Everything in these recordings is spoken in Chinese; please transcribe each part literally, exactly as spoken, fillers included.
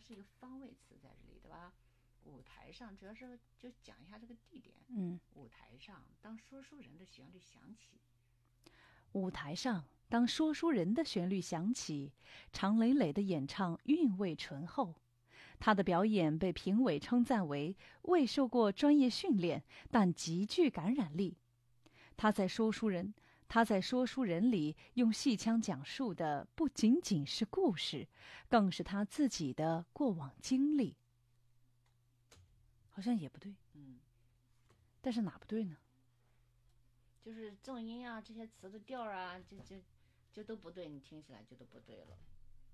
是一个方位词在这里，对吧？舞台上主要是就讲一下这个地点。 嗯， 舞台上，当说书人的旋律响起。 舞台上，当说书人的旋律响起，常磊磊的演唱韵味醇厚。他的表演被评委称赞为未受过专业训练，但极具感染力。他在说书人，他在说书人里用戏腔讲述的不仅仅是故事，更是他自己的过往经历。好像也不对， 嗯， 但是哪不对呢？ 就是正音啊，这些词的调啊，就就就都不对，你听起来就都不对了。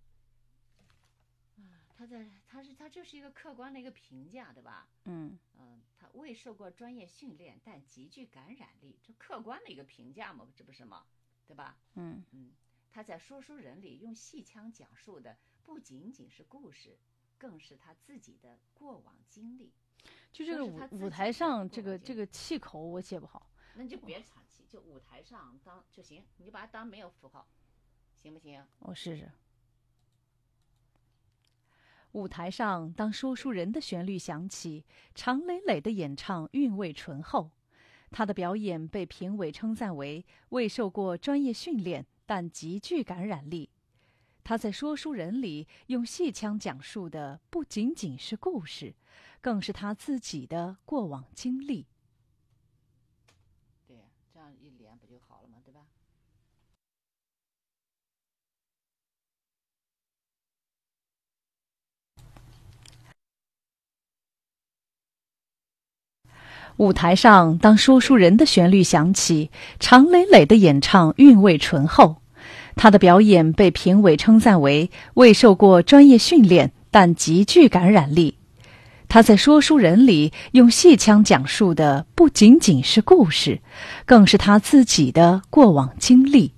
啊，他在他是他就是一个客观的一个评价，对吧？ 嗯嗯、呃，他未受过专业训练，但极具感染力，这客观的一个评价嘛，这不是吗？对吧？ 嗯嗯，他在说书人里用戏腔讲述的不仅仅是故事，更是他自己的过往经历。 就这个舞舞台上这个这个气口我写不好。 那你就别岔气，就舞台上当就行，你就把它当没有符号，行不行？ 我试试。舞台上，当说书人的旋律响起，常磊磊的演唱韵味醇厚。他的表演被评委称赞为未受过专业训练，但极具感染力。他在说书人里用戏腔讲述的不仅仅是故事，更是他自己的过往经历。 对呀，这样一连不就好了吗？对吧？ 舞台上，当说书人的旋律响起，常磊磊的演唱韵味醇厚。他的表演被评委称赞为未受过专业训练，但极具感染力。他在说书人里用戏腔讲述的不仅仅是故事，更是他自己的过往经历。